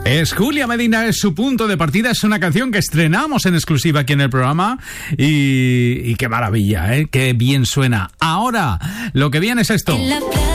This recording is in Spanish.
Es Julia Medina, es su punto de partida, es una canción que estrenamos en exclusiva aquí en el programa y qué maravilla, ¿eh? Qué bien suena. Ahora, lo que viene es esto.